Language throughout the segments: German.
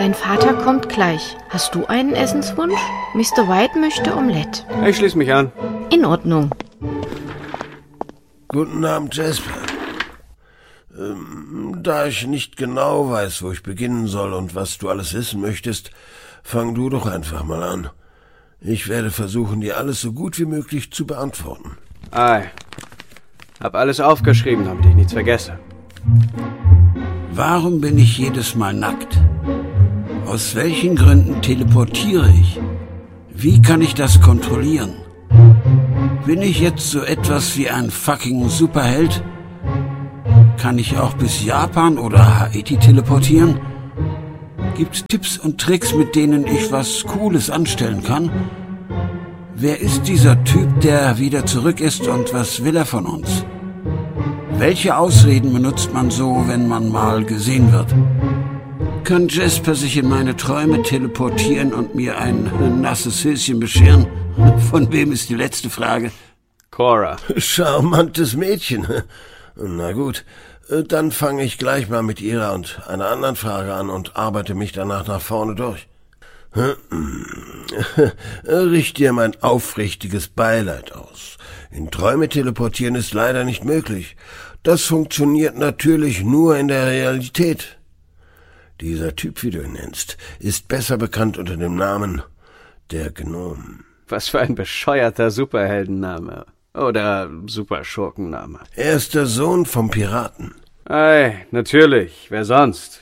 Dein Vater kommt gleich. Hast du einen Essenswunsch? Mr. White möchte Omelette. Ich schließe mich an. In Ordnung. Guten Abend, Jasper. Da ich nicht genau weiß, wo ich beginnen soll und was du alles wissen möchtest, fang du doch einfach mal an. Ich werde versuchen, dir alles so gut wie möglich zu beantworten. Ei. Hab alles aufgeschrieben, damit ich nichts vergesse. Warum bin ich jedes Mal nackt? Aus welchen Gründen teleportiere ich? Wie kann ich das kontrollieren? Bin ich jetzt so etwas wie ein fucking Superheld? Kann ich auch bis Japan oder Haiti teleportieren? Gibt's Tipps und Tricks, mit denen ich was Cooles anstellen kann? Wer ist dieser Typ, der wieder zurück ist, und was will er von uns? Welche Ausreden benutzt man so, wenn man mal gesehen wird? Kann Jasper sich in meine Träume teleportieren und mir ein nasses Höschen bescheren? Von wem ist die letzte Frage? Cora. Charmantes Mädchen. Na gut, dann fange ich gleich mal mit ihrer und einer anderen Frage an und arbeite mich danach nach vorne durch. Richte dir mein aufrichtiges Beileid aus. In Träume teleportieren ist leider nicht möglich. Das funktioniert natürlich nur in der Realität. Dieser Typ, wie du ihn nennst, ist besser bekannt unter dem Namen der Gnom. Was für ein bescheuerter Superheldenname. Oder Superschurkenname. Er ist der Sohn vom Piraten. Ei, natürlich. Wer sonst?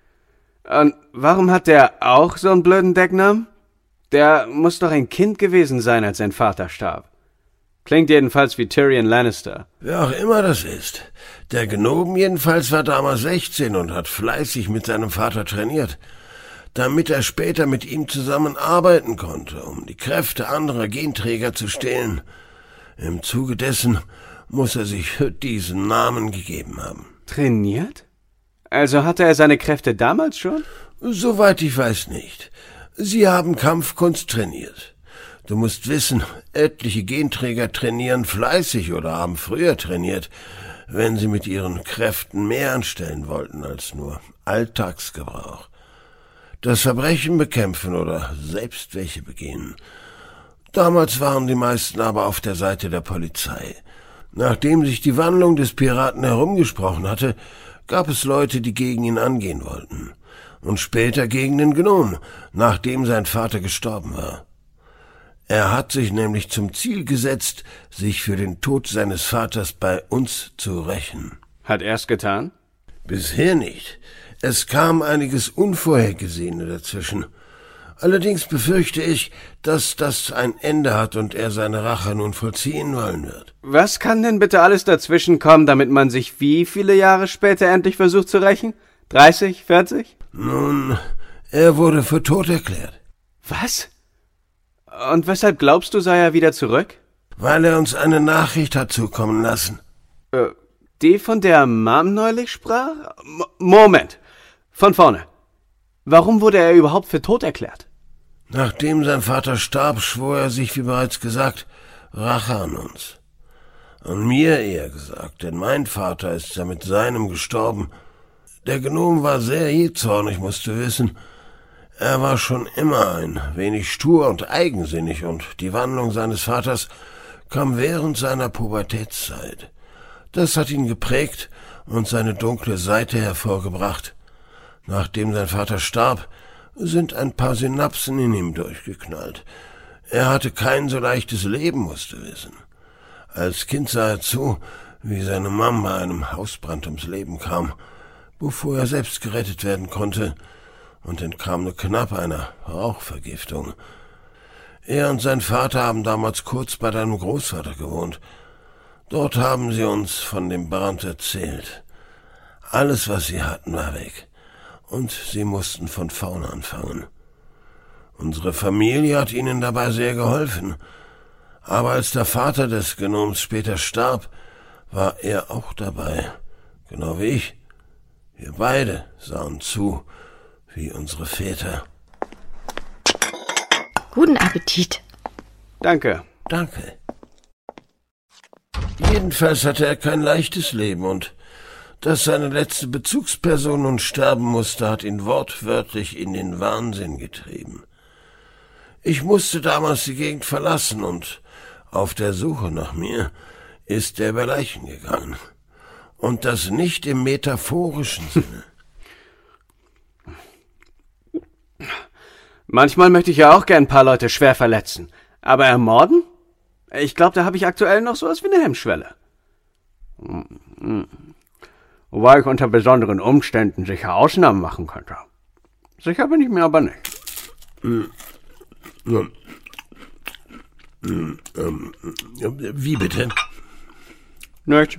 Und warum hat der auch so einen blöden Decknamen? Der muss doch ein Kind gewesen sein, als sein Vater starb. Klingt jedenfalls wie Tyrion Lannister. Wer auch immer das ist. Der Gnom jedenfalls war damals 16 und hat fleißig mit seinem Vater trainiert, damit er später mit ihm zusammen arbeiten konnte, um die Kräfte anderer Genträger zu stehlen. Im Zuge dessen muss er sich diesen Namen gegeben haben. Trainiert? Also hatte er seine Kräfte damals schon? Soweit ich weiß nicht. Sie haben Kampfkunst trainiert. Du musst wissen, etliche Genträger trainieren fleißig oder haben früher trainiert, wenn sie mit ihren Kräften mehr anstellen wollten als nur Alltagsgebrauch. Das Verbrechen bekämpfen oder selbst welche begehen. Damals waren die meisten aber auf der Seite der Polizei. Nachdem sich die Wandlung des Piraten herumgesprochen hatte, gab es Leute, die gegen ihn angehen wollten. Und später gegen den Gnom, nachdem sein Vater gestorben war. Er hat sich nämlich zum Ziel gesetzt, sich für den Tod seines Vaters bei uns zu rächen. Hat er's getan? Bisher nicht. Es kam einiges Unvorhergesehene dazwischen. Allerdings befürchte ich, dass das ein Ende hat und er seine Rache nun vollziehen wollen wird. Was kann denn bitte alles dazwischen kommen, damit man sich wie viele Jahre später endlich versucht zu rächen? 30, 40? Nun, er wurde für tot erklärt. Was? Und weshalb glaubst du, sei er wieder zurück? Weil er uns eine Nachricht hat zukommen lassen. Die, von der Mom neulich sprach? Moment. Von vorne. Warum wurde er überhaupt für tot erklärt? Nachdem sein Vater starb, schwor er sich, wie bereits gesagt, Rache an uns. An mir eher gesagt, denn mein Vater ist ja mit seinem gestorben. Der Gnom war sehr jähzornig, musst du wissen. Er war schon immer ein wenig stur und eigensinnig, und die Wandlung seines Vaters kam während seiner Pubertätszeit. Das hat ihn geprägt und seine dunkle Seite hervorgebracht. Nachdem sein Vater starb, sind ein paar Synapsen in ihm durchgeknallt. Er hatte kein so leichtes Leben, musst du wissen. Als Kind sah er zu, wie seine Mom bei einem Hausbrand ums Leben kam, bevor er selbst gerettet werden konnte, und entkam nur knapp einer Rauchvergiftung. Er und sein Vater haben damals kurz bei deinem Großvater gewohnt. Dort haben sie uns von dem Brand erzählt. Alles, was sie hatten, war weg, und sie mussten von vorne anfangen. Unsere Familie hat ihnen dabei sehr geholfen, aber als der Vater des Gnoms später starb, war er auch dabei, genau wie ich. Wir beide sahen zu, wie unsere Väter. Guten Appetit. Danke. Danke. Jedenfalls hatte er kein leichtes Leben, und Dass seine letzte Bezugsperson nun sterben musste, hat ihn wortwörtlich in den Wahnsinn getrieben. Ich musste damals die Gegend verlassen und auf der Suche nach mir ist er über Leichen gegangen. Und das nicht im metaphorischen Sinne. Manchmal möchte ich ja auch gern ein paar Leute schwer verletzen. Aber ermorden? Ich glaube, da habe ich aktuell noch sowas wie eine Hemmschwelle. Wobei ich unter besonderen Umständen sicher Ausnahmen machen könnte. Sicher bin ich mir aber nicht. Wie bitte? Nicht.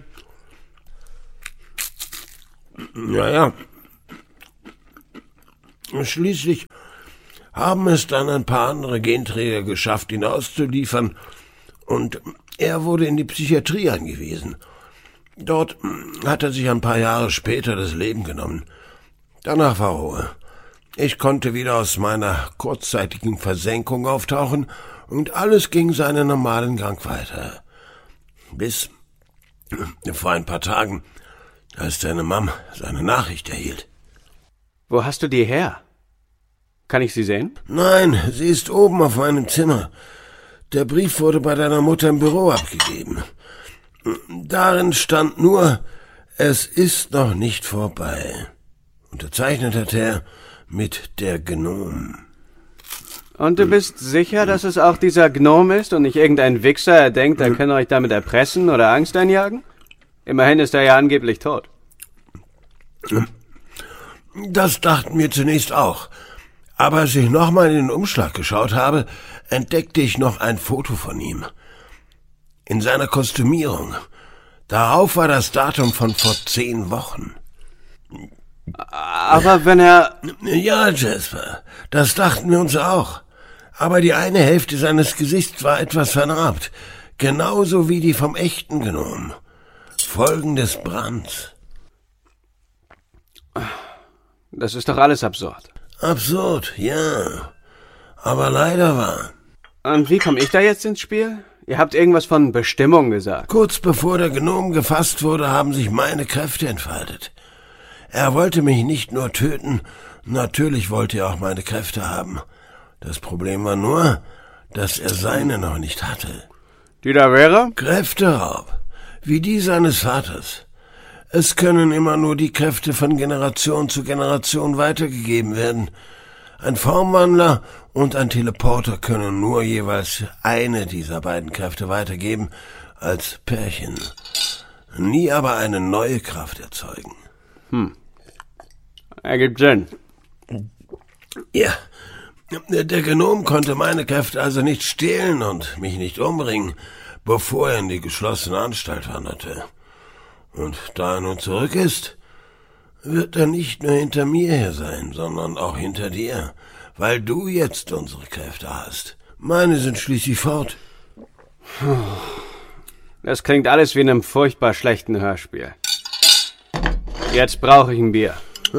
Ja. Schließlich haben es dann ein paar andere Genträger geschafft, ihn auszuliefern, und er wurde in die Psychiatrie eingewiesen. Dort hat er sich ein paar Jahre später das Leben genommen. Danach war Ruhe. Ich konnte wieder aus meiner kurzzeitigen Versenkung auftauchen und alles ging seinen normalen Gang weiter. Bis vor ein paar Tagen, als deine Mom seine Nachricht erhielt. Wo hast du die her? Kann ich sie sehen? Nein, sie ist oben auf meinem Zimmer. Der Brief wurde bei deiner Mutter im Büro abgegeben. Darin stand nur, es ist noch nicht vorbei. Unterzeichnet hat er mit der Gnom. Und du bist sicher, dass es auch dieser Gnom ist und nicht irgendein Wichser, der denkt, er könne euch damit erpressen oder Angst einjagen? Immerhin ist er ja angeblich tot. Das dachten wir zunächst auch. Aber als ich nochmal in den Umschlag geschaut habe, entdeckte ich noch ein Foto von ihm. In seiner Kostümierung. Darauf war das Datum von vor 10 Wochen. Aber wenn er... Ja, Jasper, das dachten wir uns auch. Aber die eine Hälfte seines Gesichts war etwas vernarbt. Genauso wie die vom echten Gnom. Folgen des Brands. Das ist doch alles absurd. Absurd, ja. Aber leider wahr. Und wie komme ich da jetzt ins Spiel? Ihr habt irgendwas von Bestimmung gesagt. Kurz bevor der Gnom gefasst wurde, haben sich meine Kräfte entfaltet. Er wollte mich nicht nur töten, natürlich wollte er auch meine Kräfte haben. Das Problem war nur, dass er seine noch nicht hatte. Die da wäre? Kräfteraub, wie die seines Vaters. Es können immer nur die Kräfte von Generation zu Generation weitergegeben werden. Ein Formwandler und ein Teleporter können nur jeweils eine dieser beiden Kräfte weitergeben, als Pärchen. Nie aber eine neue Kraft erzeugen. Ergibt Sinn. Ja, der Gnom konnte meine Kräfte also nicht stehlen und mich nicht umbringen, bevor er in die geschlossene Anstalt wanderte. Und da er nun zurück ist, wird er nicht nur hinter mir her sein, sondern auch hinter dir, weil du jetzt unsere Kräfte hast. Meine sind schließlich fort. Das klingt alles wie in einem furchtbar schlechten Hörspiel. Jetzt brauche ich ein Bier.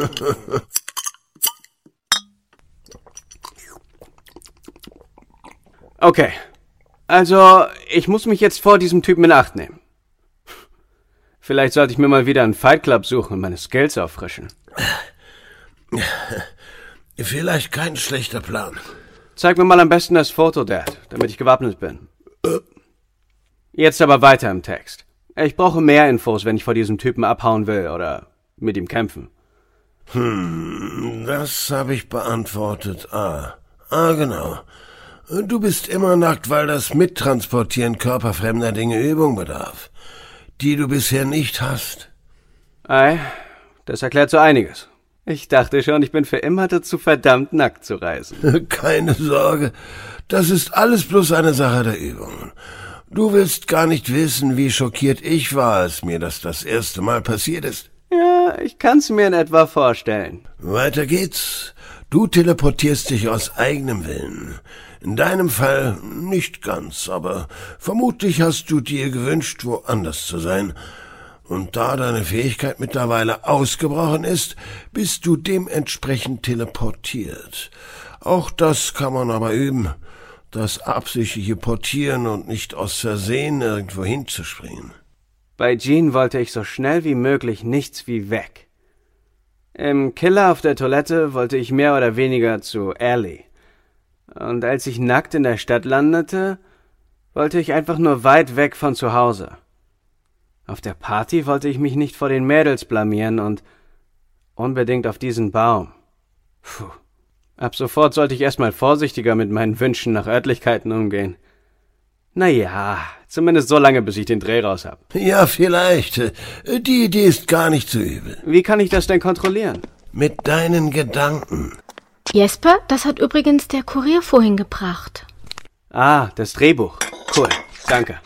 Okay, also ich muss mich jetzt vor diesem Typen in Acht nehmen. Vielleicht sollte ich mir mal wieder einen Fight Club suchen und meine Skills auffrischen. Vielleicht kein schlechter Plan. Zeig mir mal am besten das Foto, Dad, damit ich gewappnet bin. Jetzt aber weiter im Text. Ich brauche mehr Infos, wenn ich vor diesem Typen abhauen will oder mit ihm kämpfen. Das habe ich beantwortet. Genau. Du bist immer nackt, weil das Mittransportieren körperfremder Dinge Übung bedarf, die du bisher nicht hast. Ei, das erklärt so einiges. Ich dachte schon, ich bin für immer dazu verdammt, nackt zu reisen. Keine Sorge, das ist alles bloß eine Sache der Übung. Du willst gar nicht wissen, wie schockiert ich war, als mir das erste Mal passiert ist. Ja, ich kann's mir in etwa vorstellen. Weiter geht's. Du teleportierst dich aus eigenem Willen. In deinem Fall nicht ganz, aber vermutlich hast du dir gewünscht, woanders zu sein. Und da deine Fähigkeit mittlerweile ausgebrochen ist, bist du dementsprechend teleportiert. Auch das kann man aber üben, das absichtliche Portieren und nicht aus Versehen irgendwo hinzuspringen. Bei Jean wollte ich so schnell wie möglich nichts wie weg. Im Killer auf der Toilette wollte ich mehr oder weniger zu Ellie. Und als ich nackt in der Stadt landete, wollte ich einfach nur weit weg von zu Hause. Auf der Party wollte ich mich nicht vor den Mädels blamieren und unbedingt auf diesen Baum. Puh. Ab sofort sollte ich erstmal vorsichtiger mit meinen Wünschen nach Örtlichkeiten umgehen. Naja, zumindest so lange, bis ich den Dreh raus hab. Ja, vielleicht. Die Idee ist gar nicht so übel. Wie kann ich das denn kontrollieren? Mit deinen Gedanken. Jesper, das hat übrigens der Kurier vorhin gebracht. Ah, das Drehbuch. Cool, danke.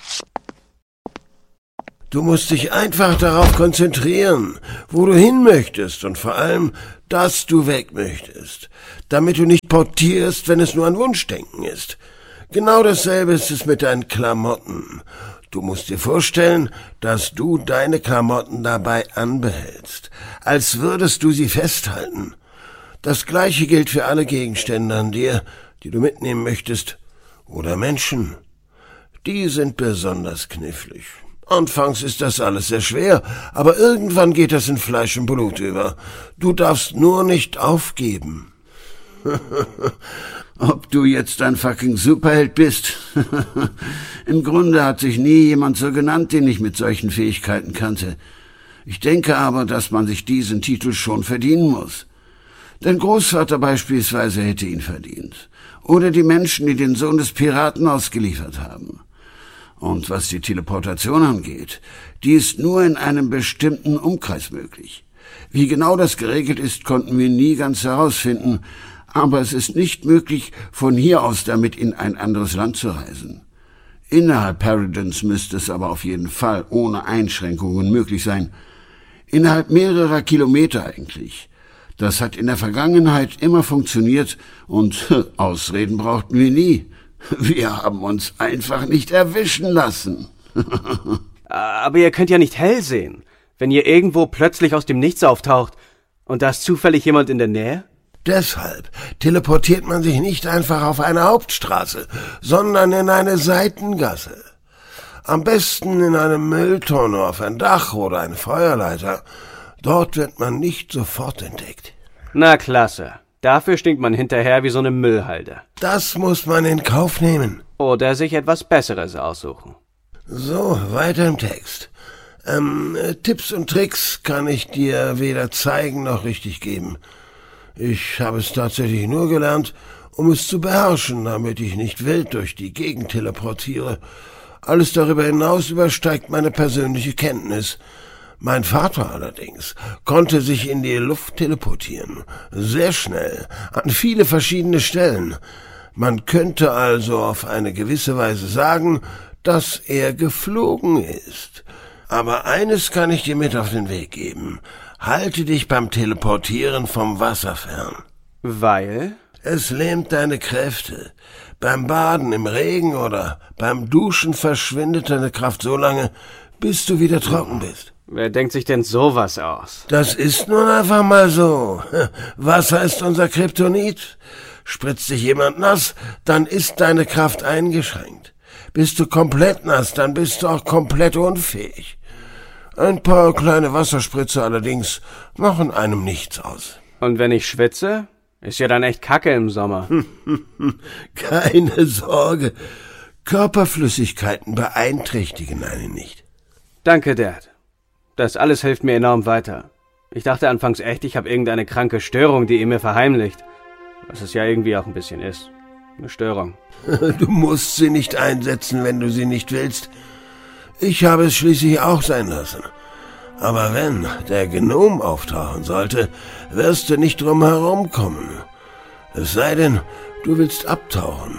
Du musst dich einfach darauf konzentrieren, wo du hin möchtest und vor allem, dass du weg möchtest, damit du nicht portierst, wenn es nur ein Wunschdenken ist. Genau dasselbe ist es mit deinen Klamotten. Du musst dir vorstellen, dass du deine Klamotten dabei anbehältst, als würdest du sie festhalten. Das Gleiche gilt für alle Gegenstände an dir, die du mitnehmen möchtest, oder Menschen. Die sind besonders knifflig. Anfangs ist das alles sehr schwer, aber irgendwann geht das in Fleisch und Blut über. Du darfst nur nicht aufgeben. Ob du jetzt ein fucking Superheld bist? Im Grunde hat sich nie jemand so genannt, den ich mit solchen Fähigkeiten kannte. Ich denke aber, dass man sich diesen Titel schon verdienen muss. Dein Großvater beispielsweise hätte ihn verdient. Oder die Menschen, die den Sohn des Piraten ausgeliefert haben. Und was die Teleportation angeht, die ist nur in einem bestimmten Umkreis möglich. Wie genau das geregelt ist, konnten wir nie ganz herausfinden, aber es ist nicht möglich, von hier aus damit in ein anderes Land zu reisen. Innerhalb Paradise müsste es aber auf jeden Fall ohne Einschränkungen möglich sein. Innerhalb mehrerer Kilometer eigentlich. Das hat in der Vergangenheit immer funktioniert und Ausreden brauchten wir nie. Wir haben uns einfach nicht erwischen lassen. Aber ihr könnt ja nicht hell sehen, wenn ihr irgendwo plötzlich aus dem Nichts auftaucht und da ist zufällig jemand in der Nähe? Deshalb teleportiert man sich nicht einfach auf eine Hauptstraße, sondern in eine Seitengasse. Am besten in einem Mülltonne auf ein Dach oder eine Feuerleiter. Dort wird man nicht sofort entdeckt. Na klasse. Dafür stinkt man hinterher wie so eine Müllhalde. Das muss man in Kauf nehmen. Oder sich etwas Besseres aussuchen. So, weiter im Text. Tipps und Tricks kann ich dir weder zeigen noch richtig geben. Ich habe es tatsächlich nur gelernt, um es zu beherrschen, damit ich nicht wild durch die Gegend teleportiere. Alles darüber hinaus übersteigt meine persönliche Kenntnis. Mein Vater allerdings konnte sich in die Luft teleportieren, sehr schnell, an viele verschiedene Stellen. Man könnte also auf eine gewisse Weise sagen, dass er geflogen ist. Aber eines kann ich dir mit auf den Weg geben. Halte dich beim Teleportieren vom Wasser fern. Weil? Es lähmt deine Kräfte. Beim Baden im Regen oder beim Duschen verschwindet deine Kraft so lange, bis du wieder trocken bist. Wer denkt sich denn sowas aus? Das ist nun einfach mal so. Wasser ist unser Kryptonit. Spritzt dich jemand nass, dann ist deine Kraft eingeschränkt. Bist du komplett nass, dann bist du auch komplett unfähig. Ein paar kleine Wasserspritze allerdings machen einem nichts aus. Und wenn ich schwitze? Ist ja dann echt Kacke im Sommer. Keine Sorge. Körperflüssigkeiten beeinträchtigen einen nicht. Danke, Dad. Das alles hilft mir enorm weiter. Ich dachte anfangs echt, ich habe irgendeine kranke Störung, die ihr mir verheimlicht. Was es ja irgendwie auch ein bisschen ist. Eine Störung. Du musst sie nicht einsetzen, wenn du sie nicht willst. Ich habe es schließlich auch sein lassen. Aber wenn der Gnom auftauchen sollte, wirst du nicht drum herumkommen. Es sei denn, du willst abtauchen.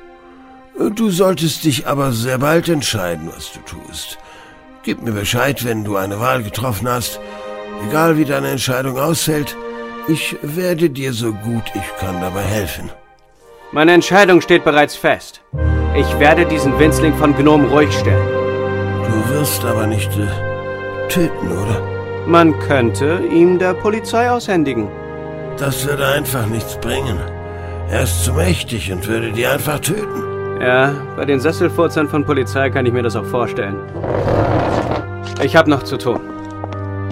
Du solltest dich aber sehr bald entscheiden, was du tust. Gib mir Bescheid, wenn du eine Wahl getroffen hast. Egal wie deine Entscheidung ausfällt, ich werde dir so gut ich kann dabei helfen. Meine Entscheidung steht bereits fest. Ich werde diesen Winzling von Gnom ruhig stellen. Du wirst aber nicht töten, oder? Man könnte ihm der Polizei aushändigen. Das würde einfach nichts bringen. Er ist zu mächtig und würde die einfach töten. Ja, bei den Sesselfurzern von Polizei kann ich mir das auch vorstellen. Ich habe noch zu tun.